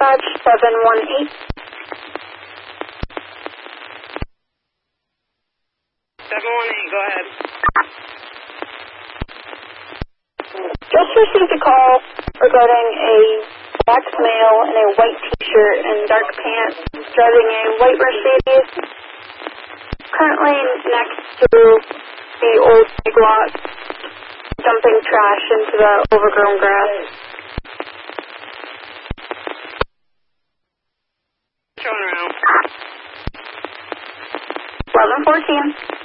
718. 718, go ahead. Just received a call regarding a black male in a white t-shirt and dark pants driving a white Mercedes, currently next to the old big lot, dumping trash into the overgrown grass. Showing around. 1114.